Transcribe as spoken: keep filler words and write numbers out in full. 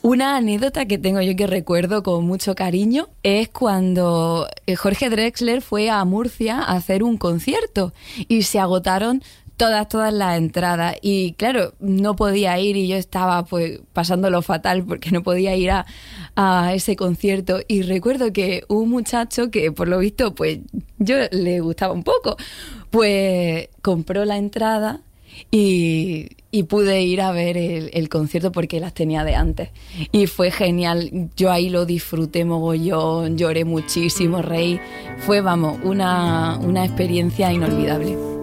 Una anécdota que tengo yo que recuerdo con mucho cariño es cuando Jorge Drexler fue a Murcia a hacer un concierto y se agotaron todas, todas las entradas. Y claro, no podía ir y yo estaba pues pasándolo fatal porque no podía ir a, a ese concierto. Y recuerdo que un muchacho que por lo visto pues yo le gustaba un poco, pues compró la entrada y, y pude ir a ver el, el concierto porque las tenía de antes. Y fue genial. Yo ahí lo disfruté mogollón, lloré muchísimo, reí. Fue, vamos, una, una experiencia inolvidable.